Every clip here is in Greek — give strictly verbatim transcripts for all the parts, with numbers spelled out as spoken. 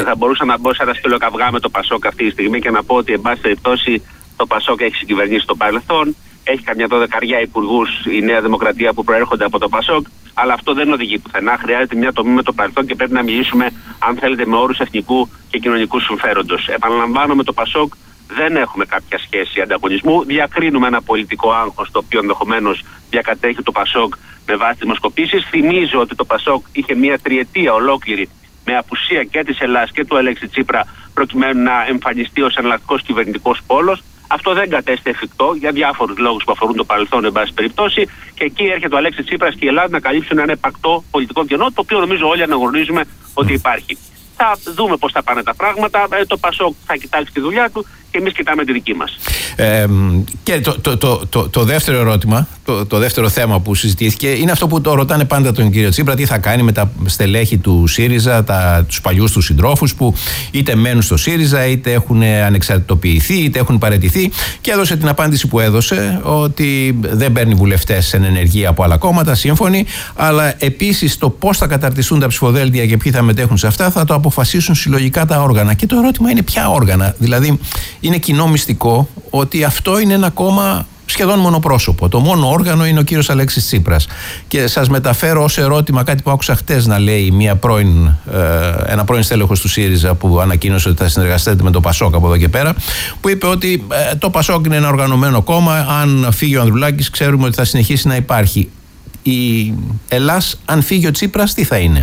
θα μπορούσα να μπω σε ένα σκύλο καυγά με το Πασόκ αυτή τη στιγμή και να πω ότι, εν πάση περιπτώσει, το Πασόκ έχει συγκυβερνήσει στο παρελθόν. Έχει καμιά δωδεκαριά υπουργούς η Νέα Δημοκρατία που προέρχονται από το Πασόκ, αλλά αυτό δεν οδηγεί πουθενά. Χρειάζεται μια τομή με το παρελθόν και πρέπει να μιλήσουμε, αν θέλετε, με όρους εθνικού και κοινωνικού συμφέροντος. Επαναλαμβάνω, με το Πασόκ δεν έχουμε κάποια σχέση ανταγωνισμού. Διακρίνουμε ένα πολιτικό άγχος, το οποίο ενδεχομένως διακατέχει το Πασόκ με βάση τις δημοσκοπήσεις. Θυμίζω ότι το Πασόκ είχε μια τριετία ολόκληρη με απουσία και της Ελλάδας και του Αλέξη Τσίπρα, προκειμένου να εμφανιστεί ως εναλλακτικός κυβερνητικός πόλος. Αυτό δεν κατέστη εφικτό για διάφορους λόγους που αφορούν το παρελθόν, εν πάση περιπτώσει. Και εκεί έρχεται ο Αλέξης Τσίπρας και η Ελλάδα να καλύψουν ένα επακτό πολιτικό κενό, το οποίο νομίζω όλοι αναγνωρίζουμε ότι υπάρχει. Θα δούμε πώς θα πάνε τα πράγματα. Το Πασόκ θα κοιτάξει τη δουλειά του και εμείς κοιτάμε τη δική μας. Ε, και το, το, το, το, το δεύτερο ερώτημα, το, το δεύτερο θέμα που συζητήθηκε, είναι αυτό που το ρωτάνε πάντα τον κύριο Τσίπρα: τι θα κάνει με τα στελέχη του ΣΥΡΙΖΑ, τα, τους παλιούς του συντρόφους που είτε μένουν στο ΣΥΡΙΖΑ, είτε έχουν ανεξαρτητοποιηθεί, είτε έχουν παραιτηθεί. Και έδωσε την απάντηση που έδωσε, ότι δεν παίρνει βουλευτές εν ενεργεία από άλλα κόμματα, σύμφωνοι, αλλά επίσης το πώς θα καταρτιστούν τα ψηφοδέλτια και ποιοι θα μετέχουν σε αυτά θα το αποφασίσουν συλλογικά τα όργανα. Και το ερώτημα είναι ποια όργανα. Δηλαδή, είναι κοινό μυστικό ότι αυτό είναι ένα κόμμα σχεδόν μονοπρόσωπο. Το μόνο όργανο είναι ο κύριος Αλέξης Τσίπρας. Και σας μεταφέρω ως ερώτημα κάτι που άκουσα χτες να λέει μια πρώην, ε, ένα πρώην στέλεχος του ΣΥΡΙΖΑ που ανακοίνωσε ότι θα συνεργαστείτε με το Πασόκ από εδώ και πέρα, που είπε ότι ε, το Πασόκ είναι ένα οργανωμένο κόμμα. Αν φύγει ο Ανδρουλάκης, ξέρουμε ότι θα συνεχίσει να υπάρχει. Η Ελλάς, αν φύγει ο Τσίπρας, τι θα είναι?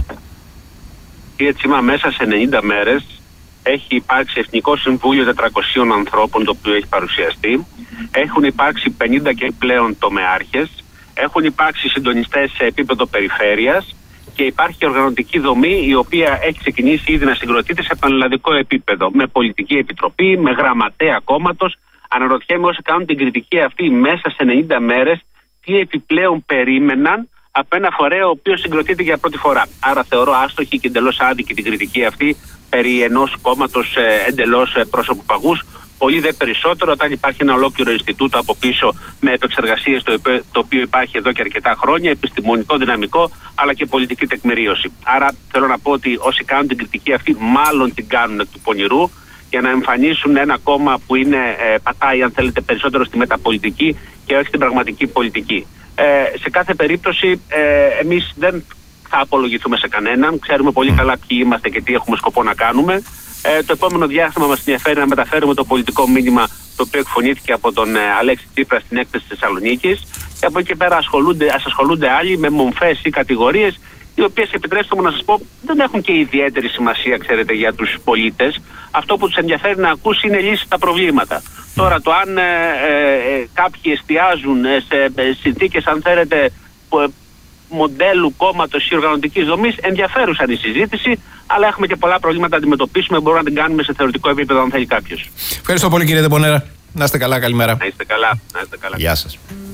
Κύριε Τσίμα, μέσα σε ενενήντα μέρες έχει υπάρξει Εθνικό Συμβούλιο τετρακοσίων ανθρώπων, το οποίο έχει παρουσιαστεί. Έχουν υπάρξει πενήντα και πλέον τομεάρχες. Έχουν υπάρξει συντονιστές σε επίπεδο περιφέρειας. Και υπάρχει οργανωτική δομή η οποία έχει ξεκινήσει ήδη να συγκροτείται σε πανελλαδικό επίπεδο. Με πολιτική επιτροπή, με γραμματέα κόμματος. Αναρωτιέμαι όσοι κάνουν την κριτική αυτή μέσα σε ενενήντα μέρες, τι επιπλέον περίμεναν από ένα φορέα ο οποίος συγκροτείται για πρώτη φορά. Άρα θεωρώ άστοχη και εντελώς άδικη την κριτική αυτή περί ενός κόμματος ε, εντελώς ε, προσωποπαγούς. Πολύ δε περισσότερο όταν υπάρχει ένα ολόκληρο Ινστιτούτο από πίσω με επεξεργασίες, το, το οποίο υπάρχει εδώ και αρκετά χρόνια, επιστημονικό δυναμικό αλλά και πολιτική τεκμηρίωση. Άρα θέλω να πω ότι όσοι κάνουν την κριτική αυτή μάλλον την κάνουν εκ του πονηρού, για να εμφανίσουν ένα κόμμα που είναι, ε, πατάει αν θέλετε περισσότερο στη μεταπολιτική και όχι στην πραγματική πολιτική. Ε, σε κάθε περίπτωση ε, εμείς δεν θα απολογηθούμε σε κανέναν. Ξέρουμε πολύ καλά ποιοι είμαστε και τι έχουμε σκοπό να κάνουμε. Ε, το επόμενο διάστημα μας ενδιαφέρει να μεταφέρουμε το πολιτικό μήνυμα το οποίο εκφωνήθηκε από τον ε, Αλέξη Τσίπρα στην έκθεση της Θεσσαλονίκης. Και από εκεί και πέρα ασχολούνται, ας ασχολούνται άλλοι με μομφές ή κατηγορίες, οι οποίες, επιτρέψτε μου να σας πω, δεν έχουν και ιδιαίτερη σημασία, ξέρετε, για τους πολίτες. Αυτό που τους ενδιαφέρει να ακούσει είναι λύσεις στα προβλήματα. Τώρα, το αν ε, ε, κάποιοι εστιάζουν σε συνθήκες, αν θέλετε, μοντέλου κόμματος ή οργανωτικής δομής, ενδιαφέρουσα η συζήτηση, αλλά έχουμε και πολλά προβλήματα να αντιμετωπίσουμε. Μπορούμε να την κάνουμε σε θεωρητικό επίπεδο, αν θέλει κάποιος. Ευχαριστώ πολύ, κύριε Ντεμπονέρα. Να είστε καλά, καλημέρα. Να είστε καλά, να είστε καλά. Γεια σας.